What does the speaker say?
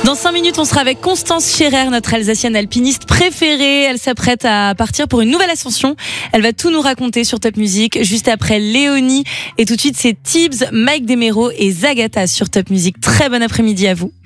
Dans 5 minutes, on sera avec Constance Scherer, notre Alsacienne alpiniste préférée. Elle s'apprête à partir pour une nouvelle ascension. Elle va tout nous raconter sur Top Music, juste après Léonie. Et tout de suite, c'est Tibbs, Mike Demero et Zagata sur Top Music. Très bon après-midi à vous.